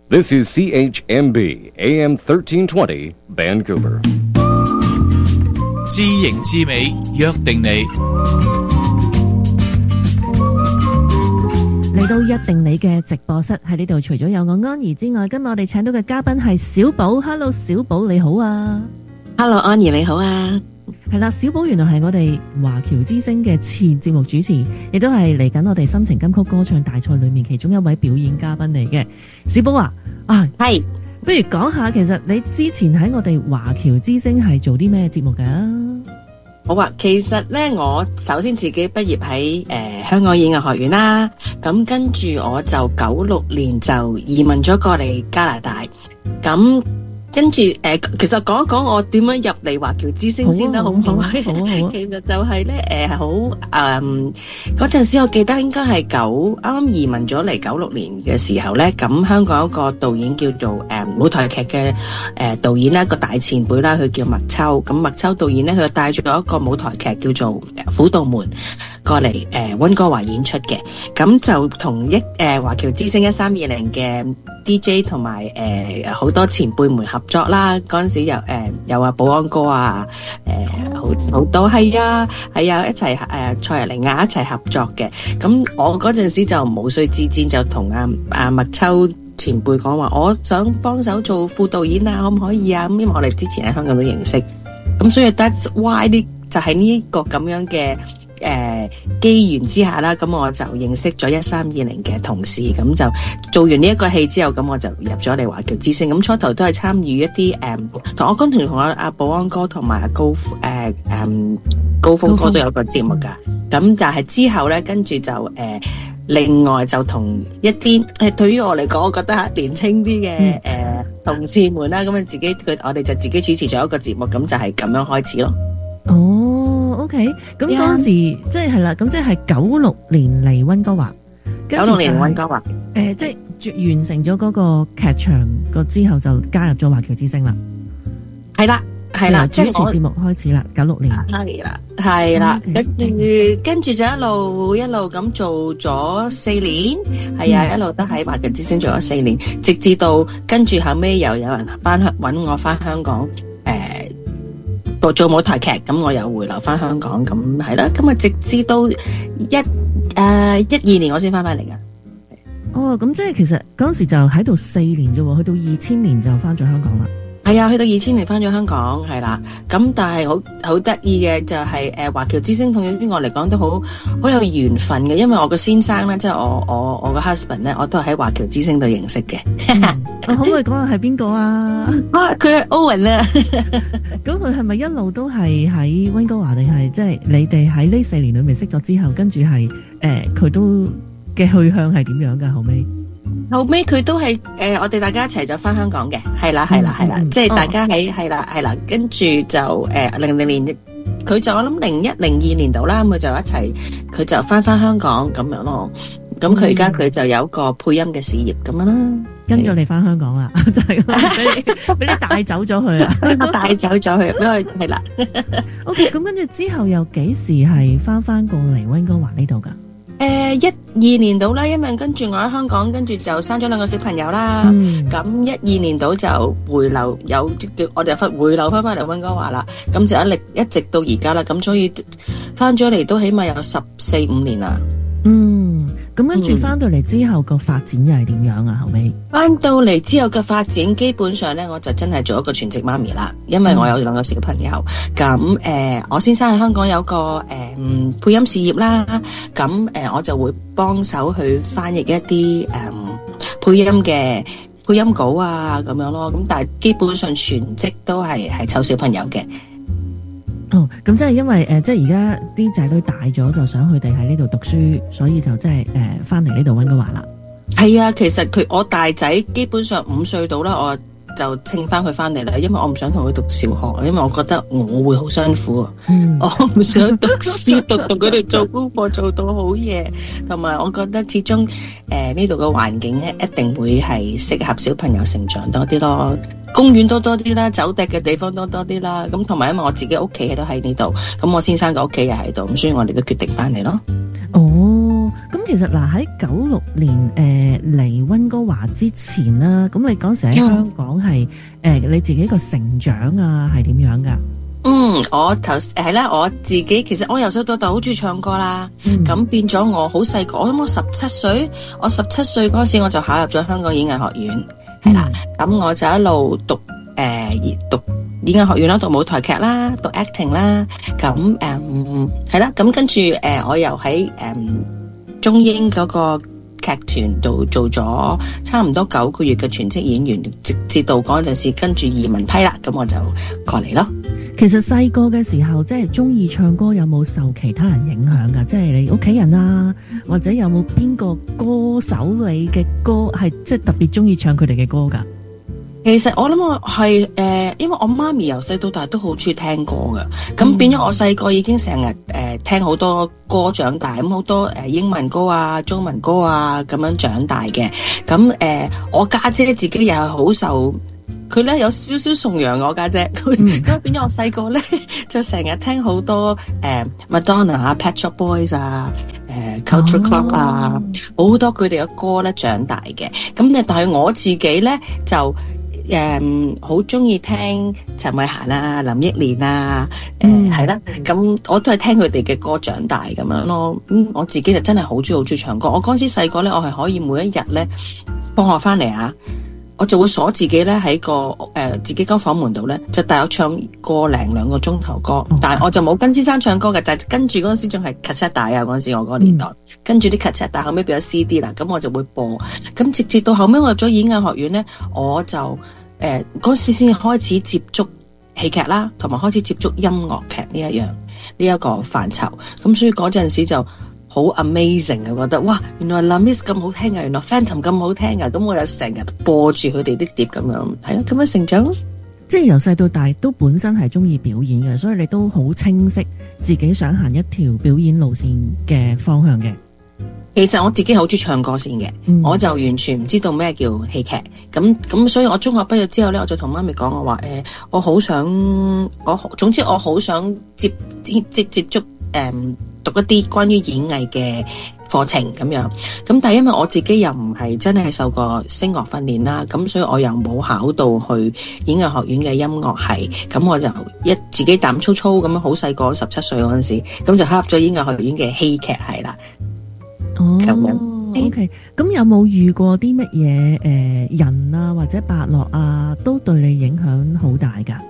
This is CHMB AM 1320 Vancouver。 知形知美，約定你。 嚟到約定你嘅直播室喺呢度，除咗有我安怡之外，今日我哋請到嘅嘉賓係小寶。Hello， 小寶你好啊。 Hello， 安怡你好啊。 係啦，小寶原來係我哋華僑之星嘅前節目主持，亦都係嚟緊我哋心情金曲歌唱大賽裏面其中一位表演嘉賓嚟嘅。小寶啊， 係， 不如講下其實你之前喺我哋華僑之星係做啲咩節目噶？ 好啊，其實咧我首先自己畢業喺香港演藝學院啦，咁跟住我就96年就移民咗過嚟加拿大，咁跟住其實講一講我點樣入嚟華僑之星先啦，好唔好？其實就係咧好嗰陣時我記得應該係啱啱移民咗嚟96年嘅時候咧，咁香港有一個導演叫做舞台劇嘅導演啦，一個大前輩啦，佢叫麥秋。咁麥秋導演咧，佢就帶咗一個舞台劇叫做《虎度門》過嚟溫哥華演出嘅，咁就同華僑之星1320嘅 DJ 同埋好多前輩們合作啦。嗰陣時有保安哥啊，好多係啊一齊蔡日玲啊一齊合作嘅。咁我嗰陣時就無需自薦，就同阿麥秋前輩講話，我想幫手做副導演啊，可唔可以啊？咁因為我哋之前喺香港都認識，咁所以 that's why 就係呢一個咁樣嘅機緣之下啦，咁我就認識咗1320嘅同事，咁就做完呢一個戲之後，咁我就入咗嚟華僑之星。咁初頭都係參與一啲同我剛同阿保安哥同埋高峰哥都有個節目噶。咁但係之後咧，跟住就另外就同一啲對於我嚟講，我覺得年輕啲嘅同事們啦，咁我哋就自己主持咗一個節目，咁就係咁樣開始咯。 OK， 咁嗰時即係啦，咁即係96年嚟溫哥華，96年溫哥華，即係完成咗嗰個劇場之後，就加入咗華僑之星啦。係啦，主持節目開始啦，96年。 係啦，跟住就一路咁做咗4年，係啊，一路都喺華僑之星做咗4年，直至到跟住後尾又有人搵我翻香港，做舞台劇，咁我又回流翻香港，咁係啦，咁啊直至到12年我先翻嚟噶。 咁即係其實嗰時就喺度4年啫喎，去到2000年就翻咗香港啦。 係啊，去到2000年翻咗香港，係啦。咁但係好得意嘅就係華僑之星同於我嚟講都好有緣分嘅，因為我個先生咧，即係我個 husband 咧，我都係喺華僑之星度認識嘅。 可唔可以講下係邊個啊？ 佢係 Owen 啊。 咁佢係咪一路都係喺溫哥華，定係即係你哋喺呢4年裏面識咗之後，跟住係佢都嘅去向係點樣噶？後尾佢都係我哋大家一齊咗翻香港嘅，係啦，即係大家喺係啦，跟住就00年，佢就我諗01、02年度啦，咁佢就一齊，佢就翻香港咁樣咯。咁佢而家佢就有個配音嘅事業咁樣啦， 跟咗你翻香港啦，就係俾你帶走咗佢啊， 帶走咗佢，因為係啦。 OK， 咁跟住之後又幾時係翻過嚟溫哥華呢度噶 ？12年度啦，因為跟住我喺香港，跟住就生咗2個小朋友啦。咁12年度就回流，我哋回流翻嚟溫哥華啦。咁就一直到而家啦。咁所以翻咗嚟都起碼有14、15年啦。 咁跟住翻到嚟之後個發展又係點樣啊？後尾翻到嚟之後嘅發展，基本上咧我就真係做一個全職媽咪啦，因為我有2個小朋友。咁我先生喺香港有個配音事業啦，咁我就會幫手去翻譯一啲配音稿啊咁樣咯。咁但係基本上全職都係湊小朋友嘅。 咁即係因為即係而家啲仔女大咗，就想佢哋喺呢度讀書，所以就即係翻嚟呢度溫哥華啦。 係啊，其實我大仔基本上5歲到啦，我就稱翻佢翻嚟啦，因為我唔想同佢讀小學，因為我覺得我會好辛苦啊。我唔想讀書讀佢哋做功課做到好夜，同埋我覺得始終呢度嘅環境咧一定會係適合小朋友成長多啲咯。公園多啲啦，走趯嘅地方多啲啦。咁同埋因為我自己屋企都喺呢度，咁我先生嘅屋企又喺度，咁所以我哋都決定翻嚟咯。 咁其實嗱喺96年嚟溫哥華之前啦，咁你嗰時喺香港係你自己個成長啊係點樣噶？ 我係啦，我自己其實我由細到大好中意唱歌啦，咁變咗我好細個，我諗我17歲，我17歲嗰時我就考入咗香港演藝學院，係啦，咁我就一路讀演藝學院啦，讀舞台劇啦，讀 acting 啦，咁係啦，咁跟住我又喺中英嗰個劇團度做咗差唔多9個月嘅全職演員，直至到嗰陣時跟住移民批啦，咁我就過嚟咯。 其實細個嘅時候，即係中意唱歌，有冇受其他人影響噶？即係你屋企人啊，或者有冇邊個歌手你嘅歌係即係特別中意唱佢哋嘅歌噶？ 其實我諗我係因為我媽咪由細到大都好中意聽歌噶，咁變咗我細個已經成日聽好多歌長大，咁好多英文歌啊、中文歌啊咁樣長大嘅。咁我家姐自己又係好受。佢咧有少少崇洋我家姐，咁變咗我細個咧就成日聽好多Madonna 啊、Pet Shop Boys 啊、Culture Club 啊，好多佢哋嘅歌咧長大嘅。咁但係我自己咧就好中意聽陳慧嫻啊、林憶蓮啊，係啦，咁我都係聽佢哋嘅歌長大咁樣咯。我自己就真係好中意唱歌。我嗰陣時細個咧，我係可以每一日咧放學翻嚟啊，我就會鎖自己咧喺個自己間房門度咧，就帶我唱個零2個鐘頭歌。但係我就冇跟先生唱歌嘅，就係跟住嗰陣時仲係 cassette 帶啊，嗰陣時我嗰個年代，跟住啲 cassette 帶，後尾變咗 CD 啦，咁我就會播。咁直至到後尾我入咗演藝學院咧，我就嗰時先開始接觸戲劇啦，同埋開始接觸音樂劇呢一個範疇。咁所以嗰陣時就好 amazing 啊！覺得哇，原來 La Miss 咁好聽啊，原來 Phantom 咁好聽啊！咁我又成日播住佢哋啲碟咁樣，係咯，咁樣成長咯。 即係由細到大都本身係中意表演嘅，所以你都好清晰自己想行一條表演路線嘅方向嘅。 其實我自己好中意唱歌先嘅，我就完全唔知道咩叫戲劇。咁所以我中學畢業之後咧，我就同媽咪講，我話我好想總之我好想接觸讀一啲關於演藝嘅課程咁樣，咁但係因為我自己又唔係真係受過聲樂訓練啦，咁所以我又冇考到去演藝學院嘅音樂系，咁我就自己膽粗粗咁樣，好細個17歲嗰陣時，咁就考入咗演藝學院嘅戲劇系啦。 哦，OK，咁有冇遇過啲乜嘢人啊或者伯樂啊，都對你影響好大噶？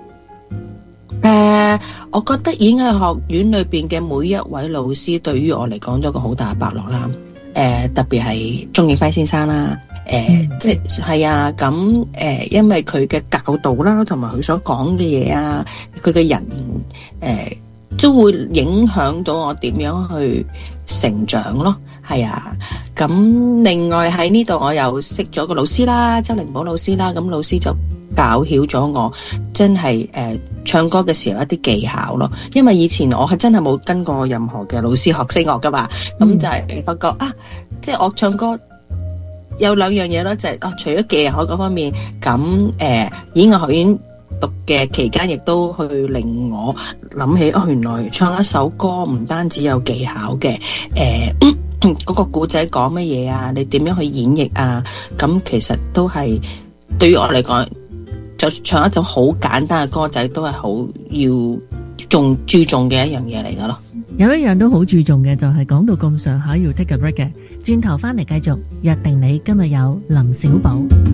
我覺得演藝學院裏邊嘅每一位老師對於我嚟講都有個好大嘅伯樂啦。特別係鍾景輝先生啦。即係啊，咁因為佢嘅教導啦，同埋佢所講嘅嘢啊，佢嘅人都會影響到我點樣去成長咯。係啊，咁另外喺呢度我又識咗個老師啦，周靈寶老師啦，咁老師就教曉咗我真係唱歌嘅時候一啲技巧咯，因為以前我係真係冇跟過任何嘅老師學聲樂噶嘛，咁就係發覺啊，即係我唱歌有2樣嘢咯，就係除咗技巧嗰方面，咁演藝學院讀嘅期間亦都去令我諗起原來唱一首歌唔單止有技巧嘅，嗰個故仔講乜嘢啊，你點樣去演繹啊，咁其實都係對於我嚟講，就唱一種好簡單嘅歌仔都係好要注重嘅一樣嘢嚟噶咯。 有一樣都好注重嘅，就係講到咁上下要 take a break 嘅，轉頭翻嚟繼續約定你。今日有林小寶，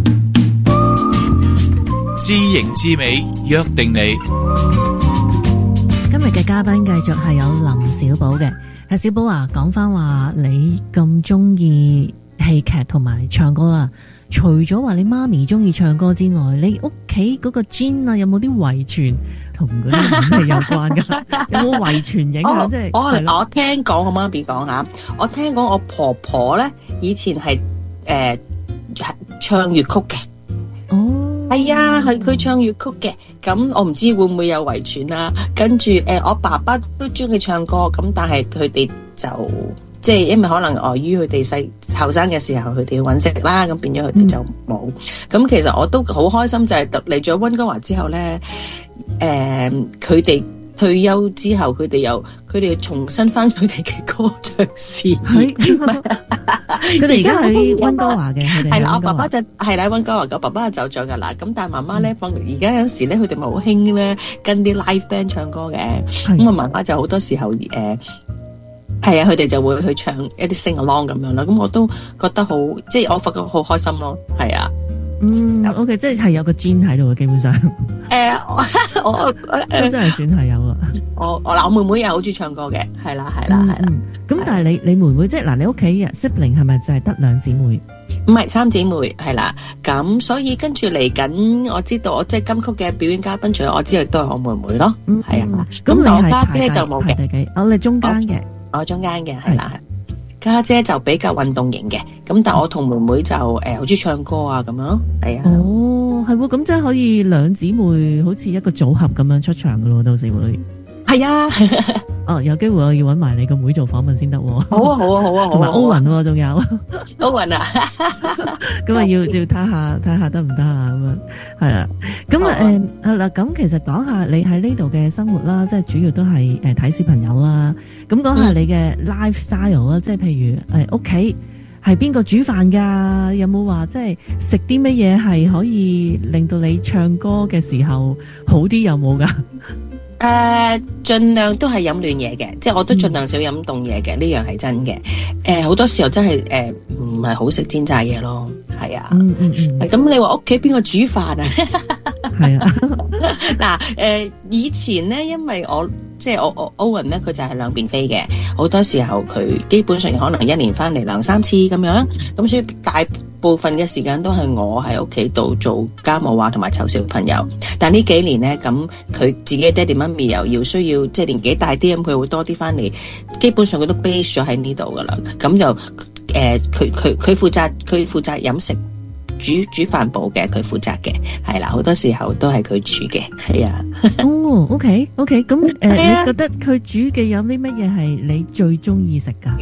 知型知美約定你。 今日嘅嘉賓繼續係有林小寶嘅。係小寶啊，講翻話你咁中意戲劇同埋唱歌啊，除咗話你媽咪中意唱歌之外，你屋企嗰個 gene 啊，有冇啲遺傳同嗰啲演戲有關噶？有冇遺傳影響？即係我聽講我媽咪講下，我聽講我婆婆咧以前係唱粵曲嘅。哦，係啊，係佢唱粵曲嘅。咁我唔知會唔會有遺傳啦。跟住我爸爸都中意唱歌，咁但係佢哋就即係因為可能礙於佢哋後生嘅時候，佢哋要搵食啦，咁變咗佢哋就冇。咁其實我都好開心，就係嚟咗溫哥華之後咧，佢哋退休之後，佢哋重新翻佢哋嘅歌唱事業。 佢哋而家喺溫哥華嘅， 係啦，我爸爸就係啦，溫哥華嘅爸爸就走咗噶啦。咁但係媽媽咧，而家有時咧，佢哋咪好興咧跟啲 live band 唱歌嘅。咁啊，媽媽就好多時候係啊，佢哋就會去唱一啲 sing along 咁樣啦。咁我都覺得好，即係我發覺好開心咯。係啊。 OK， 即係有個 gene 喺度嘅，基本上。我真係算係有啦。 我妹妹又好中意唱歌嘅，係啦。 咁但係你妹妹即係嗱，你屋企嘅 sibling 係咪就係得2姊妹？ 唔係3姊妹，係啦。咁所以跟住嚟緊，我知道我即係金曲嘅表演嘉賓，除咗我之外，都係我妹妹咯。係啊。咁我家姐就冇嘅。你中間嘅。我中間嘅係啦。家姐就比較運動型嘅，咁但係我同妹妹就好中意唱歌啊咁樣咯，係啊。 係喎，咁即係可以2姊妹好似一個組合咁樣出場噶咯，到時會。係啊。有機會我要搵埋你個妹做訪問先得喎。好啊。同埋歐雲仲有。歐雲啊。咁啊要睇下得唔得啊咁樣，係啦。咁係啦，咁其實講下你喺呢度嘅生活啦，即係主要都係睇小朋友啦。咁講下你嘅 lifestyle 啦，即係譬如屋企係邊個煮飯㗎？有冇話即係食啲乜嘢係可以令到你唱歌嘅時候好啲？有冇㗎？ 盡量都係飲暖嘢嘅，即係我都盡量少飲凍嘢嘅，呢樣係真嘅。好多時候真係唔係好食煎炸嘢咯，係啊。咁你話屋企邊個煮飯啊？ 係啊。 嗱，以前咧，因為即係我 Owen 咧，佢就係兩邊飛嘅，好多時候佢基本上可能1年翻嚟2-3次咁樣，咁所以大部分嘅時間都係我喺屋企度做家務啊，同埋湊小朋友。但呢幾年咧，咁佢自己爹哋媽咪又要需要即係年紀大啲，咁佢會多啲翻嚟，基本上佢都 base 咗喺呢度噶啦。咁就佢負責飲食。煮飯部嘅佢負責嘅，係啦，好多時候都係佢煮嘅，係啊。 OK，咁你覺得佢煮嘅有啲乜嘢係你最中意食噶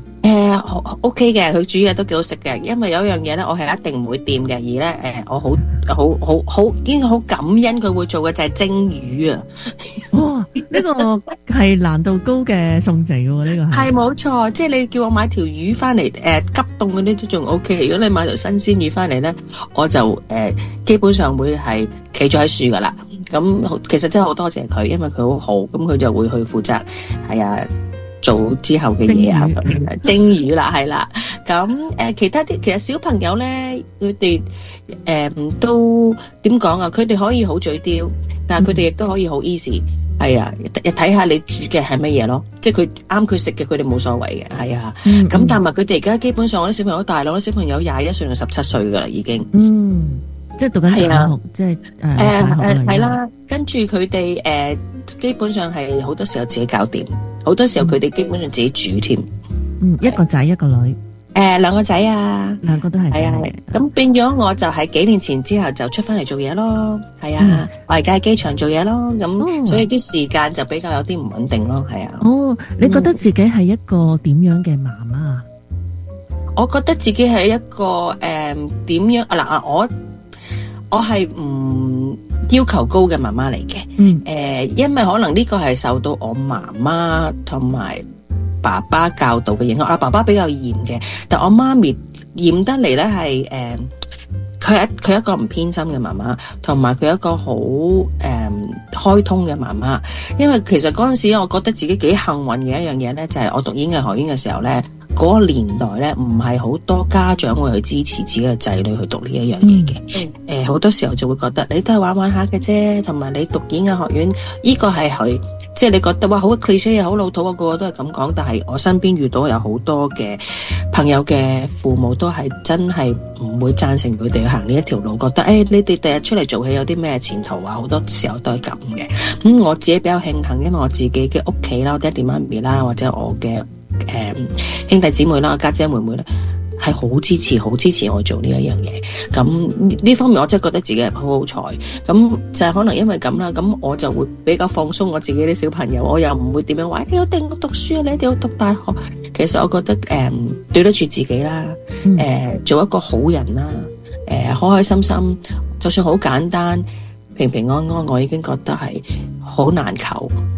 ？OK 嘅，佢煮嘢都幾好食嘅，因為有一樣嘢咧，我係一定唔會掂嘅，而咧我好應該好感恩佢會做嘅就係蒸魚啊！ 哇，呢個係難度高嘅餸嚟嘅喎，呢個係冇錯，即係你叫我買條魚翻嚟，急凍嗰啲都仲 OK。如果你買條新鮮魚翻嚟咧，我就基本上會係企咗喺樹噶啦。咁其實真係好多謝佢，因為佢好好，咁佢就會去負責係啊。做之後嘅嘢啊，蒸魚啦，係啦。咁其他啲其實小朋友咧，佢哋都點講啊？佢哋可以好嘴刁，但係佢哋亦都可以好 easy。係啊，睇下你煮嘅係乜嘢咯。即係佢啱佢食嘅，佢哋冇所謂嘅。係啊。咁但係佢哋而家基本上我啲小朋友大佬，啲小朋友21歲到17歲噶啦，已經。 即係讀緊大學，即係係啦。跟住佢哋基本上係好多時候自己搞掂。好多時候佢哋基本上自己煮添。 一個仔一個女。 兩個仔啊。 兩個都係仔嚟嘅。 咁變咗我就喺幾年前之後就出翻嚟做嘢咯。係啊。我而家喺機場做嘢咯。咁所以啲時間就比較有啲唔穩定咯。係啊。 你覺得自己係一個點樣嘅媽媽？ 我覺得自己係一個點樣嗱，我係唔要求高嘅媽媽嚟嘅。因為可能呢個係受到我媽媽同埋爸爸教導嘅影響。爸爸比較嚴嘅，但我媽咪嚴得嚟咧係佢一個唔偏心嘅媽媽，同埋佢一個好開通嘅媽媽。因為其實嗰陣時我覺得自己幾幸運嘅一樣嘢咧，就係我讀演藝學院嘅時候咧，嗰個年代咧唔係好多家長會去支持自己嘅仔女去讀呢一樣嘢嘅。好多時候就會覺得你都係玩玩下嘅啫，同埋你讀演藝學院呢個係佢。即係你覺得哇好 cliché 好老土啊，個個都係咁講。但係我身邊遇到有好多嘅朋友嘅父母都係真係唔會贊成佢哋去行呢一條路，覺得你哋第日出嚟做戲有啲咩前途啊？好多時候都係咁嘅。咁我自己比較慶幸，因為我自己嘅屋企啦，我爹哋媽咪啦，或者我嘅兄弟姊妹啦，我家姐妹妹咧，係好支持我做呢一樣嘢。咁呢方面我真係覺得自己係好好彩。咁就係可能因為咁啦，咁我就會比較放鬆我自己啲小朋友，我又唔會點樣話你一定要讀書啊，你一定要讀大學。其實我覺得對得住自己啦，做一個好人啦，開開心心，就算好簡單，平平安安，我已經覺得係好難求。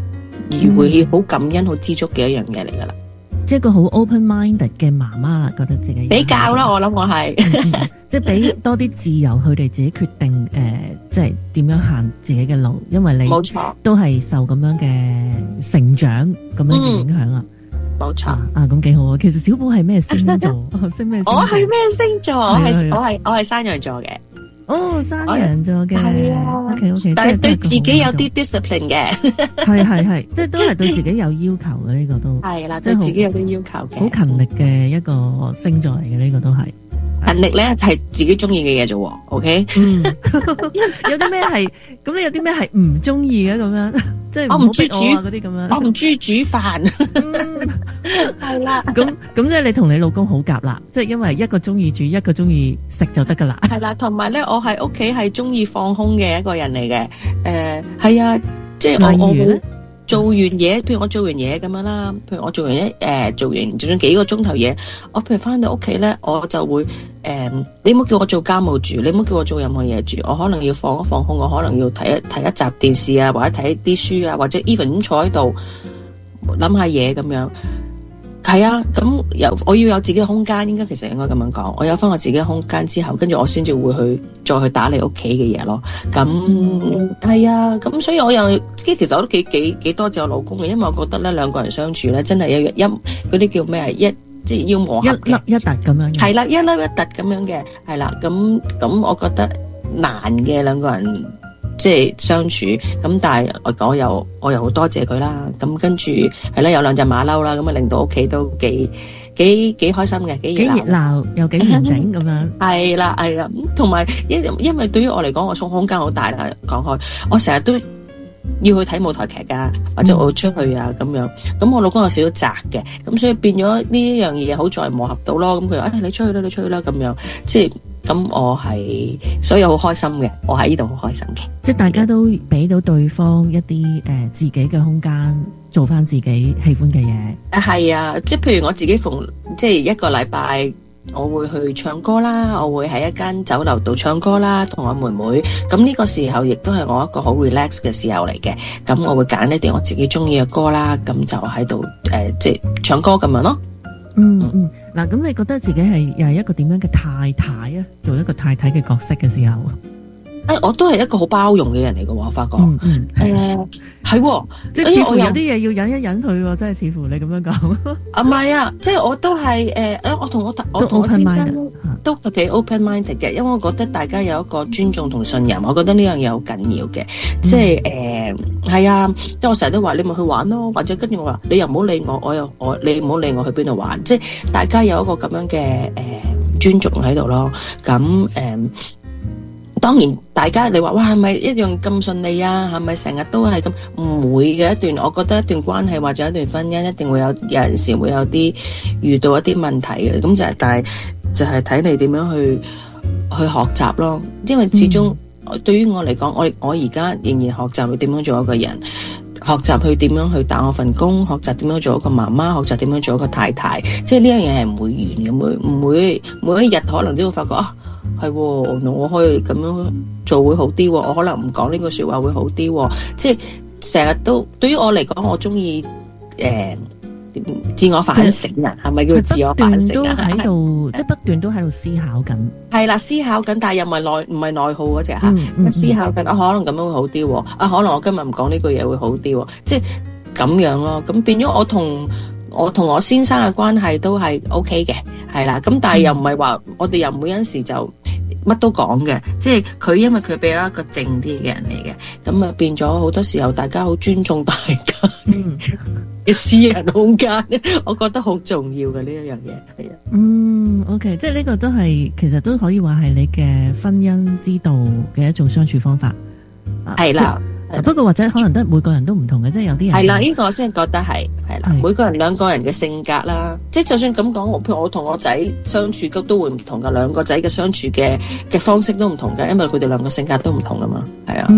而會好感恩、好知足嘅一樣嘢嚟噶啦。 即係一個好 open-minded 嘅媽媽啦，覺得自己比較啦，我諗我係即係俾多啲自由佢哋自己決定，即係點樣行自己嘅路，因為你冇錯都係受咁樣嘅成長咁樣嘅影響啦。 冇錯咁幾好啊！其實小寶係咩星座？識咩星座？ 我係咩星座？我係山羊座嘅。 哦，山羊座嘅， 係啊 ，OK， 但係對自己有啲 discipline 嘅， 係，即係都係對自己有要求嘅呢個都係啦，對自己有啲要求嘅， 好勤力嘅一個星座嚟嘅呢個都係。 勤力咧係自己中意嘅嘢啫，OK？ 有啲咩係咁？你有啲咩係唔中意嘅咁樣？即係我唔中意煮嗰啲咁樣， 我唔中意煮飯，係啦。 咁即係你同你老公好夾啦，即係因為一個中意煮，一個中意食就得噶啦。 係啦，同埋咧，我喺屋企係中意放空嘅一個人嚟嘅。係啊，即係我冇做完嘢，譬如我做完嘢咁樣啦，譬如我做完就算幾個鐘頭嘢，我譬如翻到屋企咧，我就會你唔好叫我做家務住，你唔好叫我做任何嘢住，我可能要放一放空，我可能要睇一集電視啊，或者睇啲書啊，或者 even 坐喺度諗下嘢咁樣。係啊，咁我要有自己嘅空間，其實應該咁樣講，我有翻我自己嘅空間之後，跟住我先至會再去打理屋企嘅嘢咯。咁係啊，咁所以我又其實我都幾多謝我老公嘅，因為我覺得咧兩個人相處咧真係一嗰啲叫咩即係要磨合嘅，一粒一突咁樣嘅。係啦，一粒一突咁樣嘅，係啦，咁我覺得難嘅兩個人。即係相處咁，但係我又好多謝佢啦。咁跟住係啦，有兩隻馬騮啦，咁啊令到屋企都幾開心嘅，幾熱鬧又幾完整咁樣。係啦，同埋因為對於我嚟講，我空間好大啦。講開，我成日都要去睇舞台劇噶，或者我會出去啊咁樣。咁我老公有少少宅嘅，咁所以變咗呢一樣嘢好在磨合到咯。咁佢話你出去啦咁樣，即係。咁我係，所以好開心嘅，我喺呢度好開心嘅。即係大家都俾到對方一啲自己嘅空間，做翻自己喜歡嘅嘢。係啊，即係譬如我自己即係一個禮拜，我會去唱歌啦，我會喺一間酒樓度唱歌啦，同我妹妹。咁呢個時候亦都係我一個好 relax 嘅時候嚟嘅。咁我會揀一啲我自己中意嘅歌啦，咁就喺度即係唱歌咁樣咯。嗱，咁你覺得自己又係一個點樣嘅太太啊？做一個太太嘅角色嘅時候，我都係一個好包容嘅人嚟嘅喎，我發覺。係，即係似乎有啲嘢要忍一忍佢喎，真係似乎你咁樣講。唔係啊，即係我都係我同我先生都幾 open minded 嘅，因為我覺得大家有一個尊重同信任，我覺得呢樣嘢好緊要嘅。即係係啊，即係我成日都話你咪去玩咯，或者跟住我話你又唔好理我，你唔好理我去邊度玩，即係大家有一個咁樣嘅尊重喺度咯。咁當然，大家你話哇係咪一樣咁順利啊？係咪成日都係咁？唔會嘅一段，我覺得一段關係或者一段婚姻一定會有陣時會有啲遇到一啲問題嘅。咁但係就係睇你點樣去學習咯。因為始終對於我嚟講，我而家仍然學習去點樣做一個人，學習去點樣去打我份工，學習點樣做一個媽媽，學習點樣做一個太太。即係呢樣嘢係唔會完嘅，唔會每一日可能都會發覺係，我可以咁樣做會好啲，我可能唔講呢句說話會好啲，即係成日都對於我嚟講，我中意自我反省啊，係咪叫自我反省啊？喺度即係不斷都喺度思考緊，係啦，思考緊，但係又唔係內耗嗰隻吓，思考緊可能咁樣會好啲，可能我今日唔講呢句嘢會好啲，即係咁樣咯。咁變咗我同我先生嘅關係都係 OK 嘅，係啦。咁但係又唔係話我哋又唔會有陣時就乜都講嘅，即係佢因為佢比較一個靜啲嘅人嚟嘅，咁啊變咗好多時候大家好尊重大家嘅私人空間，我覺得好重要嘅呢一樣嘢，係啊。OK， 即係呢個都係其實都可以話係你嘅婚姻之道嘅一種相處方法，係啦。不過或者可能都每個人都唔同嘅，即係有啲人係啦，呢個我先覺得係啦，每個人兩個人嘅性格啦，即係就算咁講，譬如我同我仔相處都會唔同噶，兩個仔嘅相處嘅方式都唔同噶，因為佢哋兩個性格都唔同噶嘛，係啊。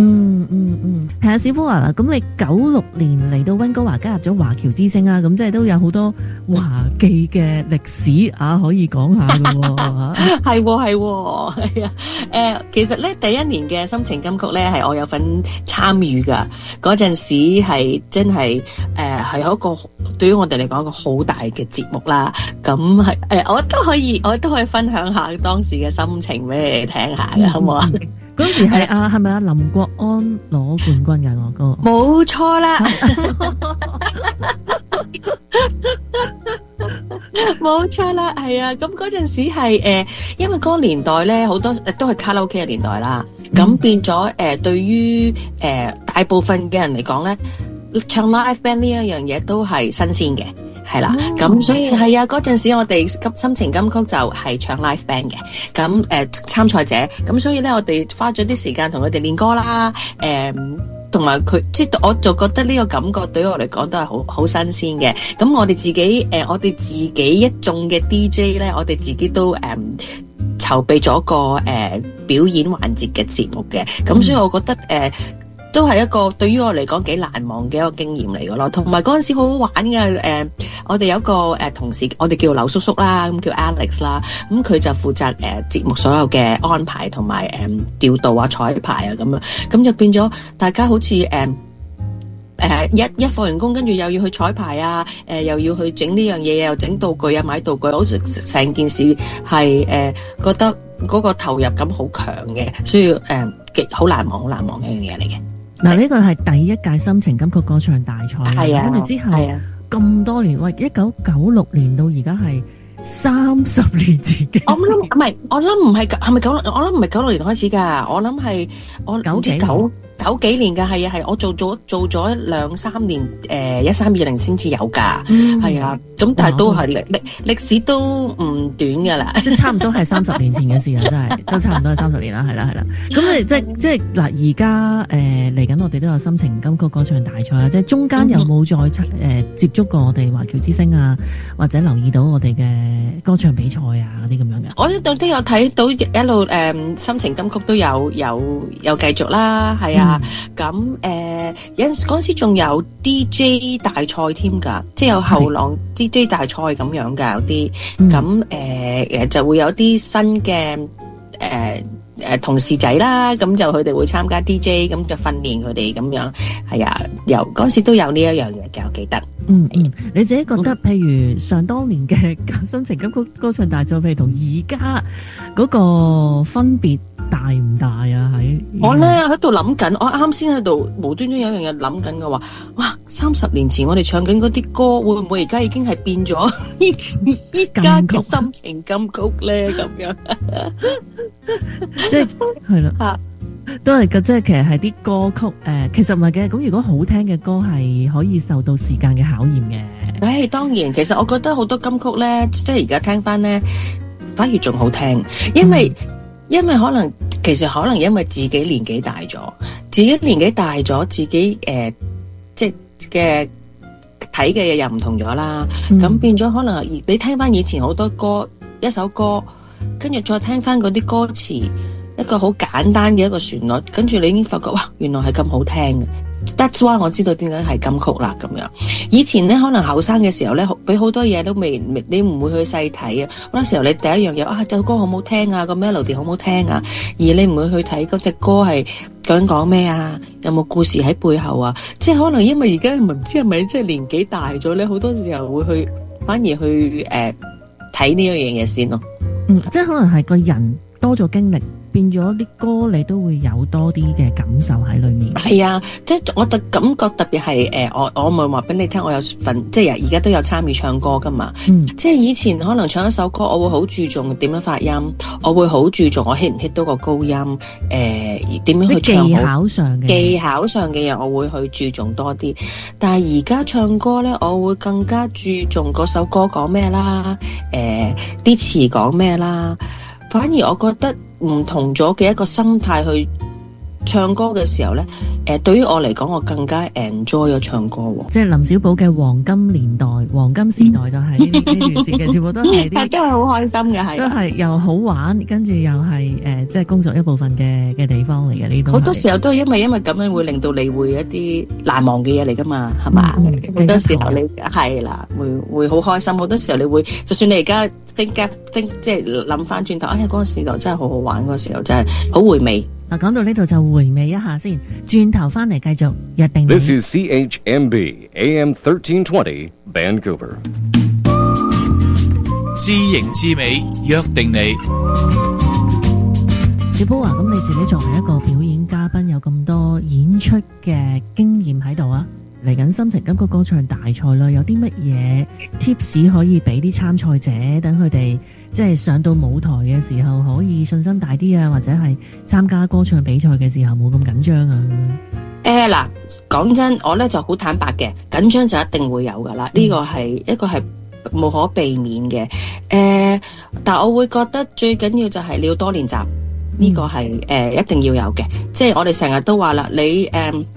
係啊，小寶啊，咁你96年嚟到溫哥華加入咗華僑之聲啊，咁即係都有好多華記嘅歷史啊，可以講下噶喎。 係啊，其實咧第一年嘅心情金曲咧係我有份參與噶，嗰陣時係真係係一個對於我哋嚟講一個好大嘅節目啦。咁係我都可以分享下當時嘅心情俾你哋聽下嘅，好唔好啊？ 嗰時係係咪林國安攞冠軍㗎？我哥冇錯啦，冇錯啦，係啊！咁嗰陣時係因為嗰個年代咧，好多都係卡拉 OK 嘅年代啦，咁變咗對於大部分嘅人嚟講咧，唱 live band 呢一樣嘢都係新鮮嘅。係啦，咁所以係啊，嗰陣時我哋心情金曲就係唱 live band 嘅，咁參賽者，咁所以咧我哋花咗啲時間同佢哋練歌啦，同埋佢即係我就覺得呢個感覺對於我嚟講都係好新鮮嘅。咁我哋自己一眾嘅 DJ 咧，我哋自己都籌備咗個表演環節嘅節目嘅，咁所以我覺得都係一個對於我嚟講幾難忘嘅一個經驗嚟嘅咯，同埋嗰陣時好好玩嘅。我哋有一個同事，我哋叫劉叔叔啦，咁叫 Alex 啦，咁佢就負責節目所有嘅安排同埋調度啊、彩排啊咁樣，咁就變咗大家好似一放完工，跟住又要去彩排啊，又要去整呢樣嘢，又整道具啊，買道具，好似成件事係覺得嗰個投入感好強嘅，所以好難忘嘅一樣嘢嚟嘅。 嗱，呢個係第一屆心情金曲歌唱大賽，跟住之後咁多年，喂，1996年到而家係30年前嘅。我諗唔係96年開始㗎，我諗係我九幾年㗎，係我做咗2-3年，1320先至有㗎，係啊，咁但係都係歷史都唔短㗎啦，即係差唔多係30年前嘅事啊，真係都差唔多係30年啦，係啦，咁你即係嗱，而家嚟緊我哋都有心情金曲歌唱大賽啊，即係中間有冇再接觸過我哋華僑之聲啊，或者留意到我哋嘅歌唱比賽啊嗰啲咁樣嘅？我呢度都有睇到一路心情金曲都有繼續啦，係啊。咁有陣時嗰陣時仲有 DJ 大賽添㗎，即係有後浪 DJ 大賽咁樣㗎，有啲咁就會有啲新嘅同事仔啦，咁就佢哋會參加 DJ，咁就訓練佢哋咁樣，係啊，由嗰陣時都有呢一樣嘢嘅，我記得。你自己覺得，譬如上當年嘅心情金曲歌唱大賽，譬如同而家嗰個分別大唔大啊？我咧喺度諗緊，我啱先喺度無端端有樣嘢諗緊嘅話，哇！30年前我哋唱緊嗰啲歌，會唔會而家已經係變咗依家嘅心情金曲咧？咁樣，即係啦，都係嘅，即係其實係啲歌曲其實唔係嘅。咁如果好聽嘅歌係可以受到時間嘅考驗嘅。當然，其實我覺得好多金曲咧，即係而家聽翻咧，反而仲好聽，因為可能因為自己年紀大咗，自己即係嘅睇嘅嘢又唔同咗啦，咁變咗可能你聽翻以前好多歌，一首歌，跟住再聽翻嗰啲歌詞，一個好簡單嘅一個旋律，跟住你已經發覺哇，原來係咁好聽嘅。That's why 我知道點解係金曲啦咁樣。以前咧可能後生嘅時候咧，俾好多嘢都未，你唔會去細睇啊。好多時候你第一樣嘢首歌好唔好聽啊，個 melody 好唔好聽啊，而你唔會去睇嗰隻歌係究竟講咩啊，有冇故事喺背後啊。即係可能因為而家唔知係咪即係年紀大咗咧，好多時候會反而去睇呢一樣嘢先咯。即係可能係個人多咗經歷，變咗啲歌你都會有多啲嘅感受喺裏面。係啊，即係我感覺特別係我咪話俾你聽，我有份即係而家都有參與唱歌噶嘛。即係以前可能唱一首歌，我會好注重點樣發音，我會好注重我 hit 唔 hit 到個高音，點樣去唱好。技巧上嘅嘢我會去注重多啲。但係而家唱歌咧，我會更加注重嗰首歌講咩啦，啲詞講咩啦。反而我覺得唔同咗嘅一個心態去唱歌嘅時候咧，對於我嚟講，我更加 enjoy 咗唱歌喎。 即係林小寶嘅黃金年代、黃金時代就係呢段時間，全部都係啲都係好開心嘅，係都係又好玩，跟住又係即係工作一部分嘅地方嚟嘅呢度。 好多時候都係因為咁樣會令到你會一啲難忘嘅嘢嚟噶嘛，係嘛？好多時候你係啦，會好開心。好多時候你會，就算你而家即係諗翻轉頭，哎呀嗰個時代真係好好玩，嗰個時候真係好回味。 嗱，講到呢度就回味一下先，轉頭翻嚟繼續約定你。 This is CHMB AM 1320 Vancouver。 知型知美，約定你。 小寶啊，咁你自己作為一個表演嘉賓，有咁多演出嘅經驗喺度啊，嚟緊心情感覺歌唱大賽啦，有啲乜嘢 tips 可以俾啲參賽者，等佢哋即係上到舞台嘅時候可以信心大啲啊，或者係參加歌唱比賽嘅時候冇咁緊張啊？ 嗱，講真，我咧就好坦白嘅，緊張就一定會有噶啦，呢個係一個係無可避免嘅。但我會覺得最緊要就係你要多練習，呢個係一定要有嘅。即係我哋成日都話啦，你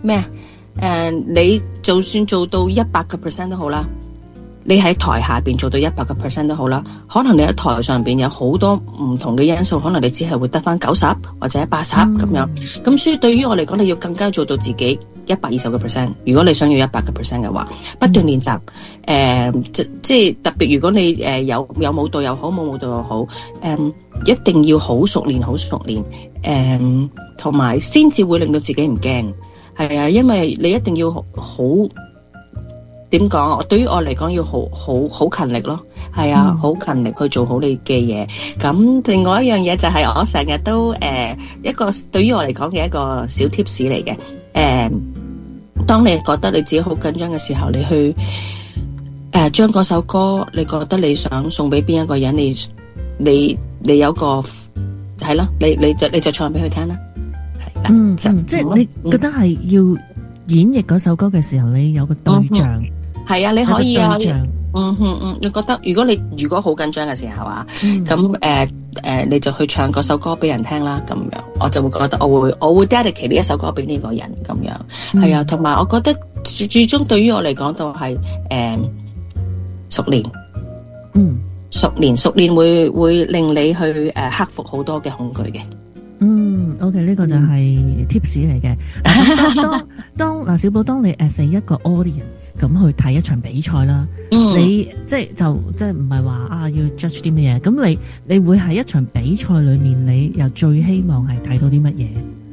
你就算做到100% 都好啦，你喺台下邊做到100% 都好啦，可能你喺台上邊有好多唔同嘅因素，可能你只係會得翻90或者80咁樣。咁所以對於我嚟講，你要更加做到自己120%。如果你想要100% 嘅話，不斷練習。即係特別，如果你有舞蹈又好，冇舞蹈又好，一定要好熟練，好熟練。同埋先至會令到自己唔驚。係啊，因為你一定要好點講？對於我嚟講，要好勤力咯。係啊，好勤力去做好你嘅嘢。咁另外一樣嘢就係我成日都一個對於我嚟講嘅一個小 tips 嚟嘅。當你覺得你自己好緊張嘅時候，你去將嗰首歌，你覺得你想送俾邊一個人，你有個係咯，你就唱俾佢聽啦。 即係你覺得係要演繹嗰首歌嘅時候，你有個對象。 係啊，你可以啊。你覺得如果好緊張嘅時候啊，咁你就去唱嗰首歌俾人聽啦，咁樣我就會覺得我會 dedicate 呢一首歌俾呢個人咁樣。係啊，同埋我覺得最終對於我嚟講都係熟練。熟練會令你去克服好多嘅恐懼嘅。 OK， 呢個就係 tips 嚟嘅。當小寶，當你as一個 audience 咁去睇一場比賽啦，你即係唔係話要 judge 啲乜嘢？咁你會喺一場比賽裏面，你又最希望係睇到啲乜嘢？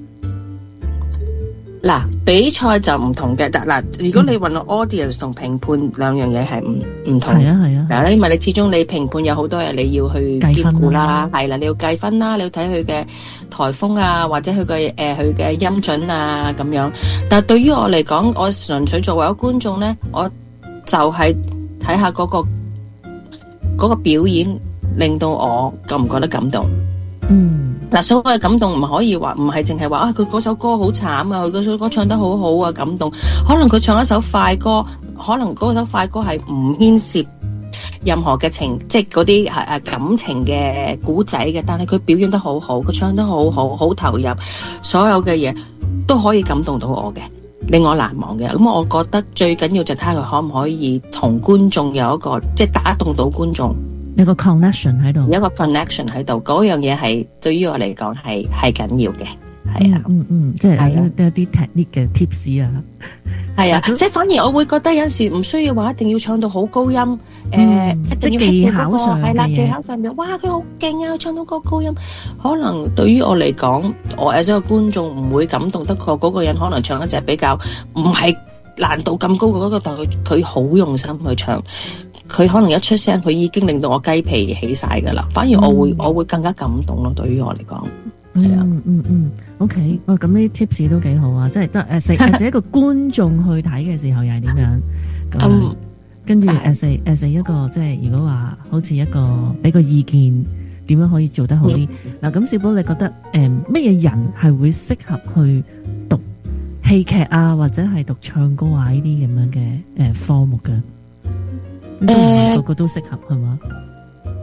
嗱，比賽就唔同嘅，嗱，如果你問我 audience 同評判兩樣嘢係唔同，係啊，因為你始終你評判有好多嘢你要去兼顧啦，係啦，你要計分啦，你要睇佢嘅台風啊，或者佢嘅音準啊咁樣。但係對於我嚟講，我純粹作為一個觀眾咧，我就係睇下嗰個表演令到我覺唔覺得感動。嗱，所謂感動唔可以話，唔係淨係話佢嗰首歌好慘啊，佢嗰首歌唱得好好啊，感動。可能佢唱一首快歌，可能嗰首快歌係唔牽涉任何嘅情，即係嗰啲感情嘅古仔嘅，但係佢表現得好好，佢唱得好好，好投入，所有嘅嘢都可以感動到我嘅，令我難忘嘅。咁我覺得最緊要就睇下佢可唔可以同觀眾有一個即係打動到觀眾。 有個 connection 喺度， 有一個 connection 喺度，嗰樣嘢係對於我嚟講係緊要嘅，係啊， 即係都有啲 technique 嘅 tips 啊， 係啊，即係反而我會覺得有陣時唔需要話一定要唱到好高音，一定要技巧上係啦，技巧上面，哇佢好勁啊，唱到個高音，可能對於我嚟講，我作為觀眾唔會感動得過嗰個人，可能唱一隻比較唔係難度咁高嘅嗰個，但係佢好用心去唱。佢可能一出聲，佢已經令到我雞皮起晒噶啦。反而我會更加感動咯。對於我嚟講，係啊 ，OK，咁呢啲 tips 都幾好啊。即係得as一個觀眾去睇嘅時候又係點樣？咁跟住as一個即係如果話好似一個俾個意見，點樣可以做得好啲？嗱，咁小寶你覺得乜嘢人係會適合去讀戲劇啊，或者係讀唱歌啊呢啲咁樣嘅科目嘅？個個都適合係嘛？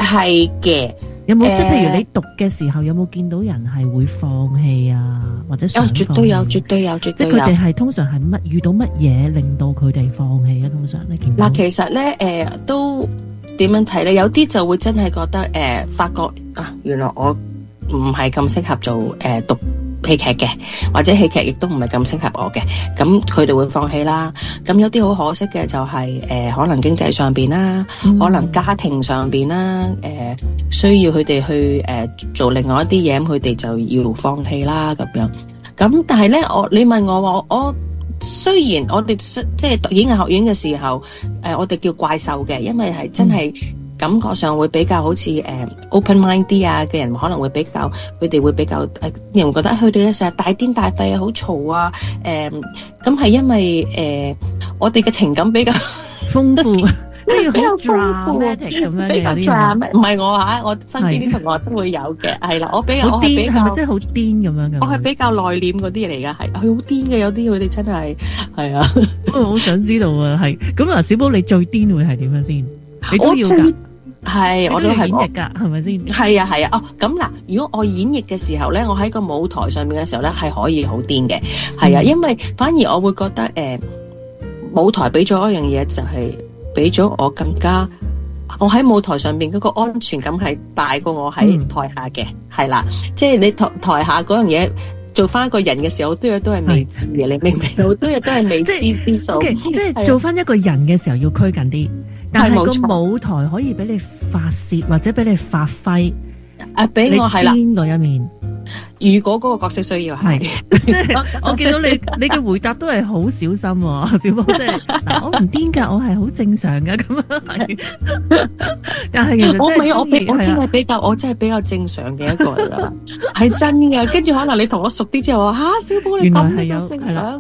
係嘅。 有冇即係譬如你讀嘅時候，有冇見到人係會放棄啊，或者想放棄？ 絕對有，絕對有，絕對有。 即係佢哋係通常係遇到乜嘢令到佢哋放棄啊？通常你見到？ 嗱，其實咧，都點樣睇咧？有啲就會真係覺得發覺啊，原來我唔係咁適合做讀戲劇嘅，或者戲劇亦都唔係咁適合我嘅，咁佢哋會放棄啦。咁有啲好可惜嘅就係可能經濟上邊啦，可能家庭上邊啦，需要佢哋去做另外一啲嘢，咁佢哋就要放棄啦咁樣。咁但係咧，你問我話我雖然我哋即係讀演藝學院嘅時候，我哋叫怪獸嘅，因為係真係。感覺上會比較好似open mind 啲啊嘅人，可能會比較佢哋會比較人會覺得佢哋成日大癲大肺啊，好嘈啊，咁係因為我哋嘅情感比較豐富，即係好 dramatic 咁樣嘅有啲人。 唔係我嚇，我身邊啲同學都會有嘅，係啦，我比較係咪真係好癲咁樣嘅？ 我係比較內斂嗰啲嚟㗎，係佢好癲嘅，有啲佢哋真係係啊。 我好想知道啊，係咁啊，小寶你最癲會係點樣先？你都要㗎。係，我都係演繹噶，係咪先？係啊，係啊。哦，咁嗱，如果我演繹嘅時候咧，我喺個舞台上面嘅時候咧，係可以好癲嘅，係啊，因為反而我會覺得舞台俾咗一樣嘢，就係俾咗我更加，我喺舞台上面嗰個安全感係大過我喺台下嘅，係啦，即係你台下嗰樣嘢。做翻一個人嘅時候，好多嘢都係未知嘅，你明唔明？好多嘢都係未知之數。 即係做翻一個人嘅時候要拘謹啲，但係個舞台可以俾你發泄或者俾你發揮。 俾我係啦， 邊個一面？ 如果嗰個角色需要係， 即係我見到你嘅回答都係好小心，小寶即係我唔癲噶，我係好正常噶咁樣係。但係其實我真係比較正常嘅一個嚟噶，係真噶。跟住可能你同我熟啲之後話，小寶你咁都正常。